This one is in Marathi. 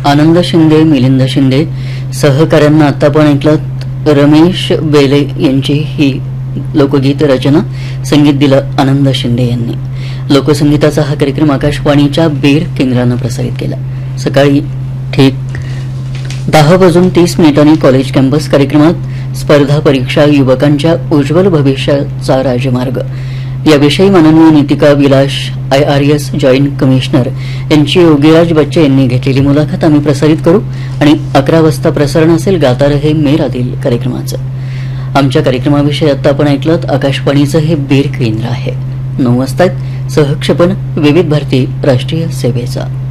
आनंद शिंदे, मिलिंद शिंदे सहकाऱ्यांना आता आपण ऐकलं रमेश बेले यांची ही लोकगीत रचना. संगीत दिलं आनंद शिंदे यांनी. लोकसंगीताचा हा कार्यक्रम आकाशवाणीच्या बेर केंद्रानं प्रसारित केला. सकाळी ठीक 10:30 कॉलेज कॅम्पस कार्यक्रमात स्पर्धा परीक्षा युवकांच्या उज्ज्वल भविष्याचा राजमार्ग याविषयी माननीय Nitika Vilas IRS joint commissioner यांची योगीराज बच्चे यांनी घेतलेली मुलाखत आम्ही प्रसारित करू आणि 11 वाजता प्रसारण असेल गाता रहे मेरा दिल कार्यक्रमाचं. आमच्या कार्यक्रमाविषयी आता आपण ऐकलं आकाशवाणीचं हे बेर केंद्र आहे. 9 वाजता सहक्षेपण विविध भारती राष्ट्रीय सेवेचा.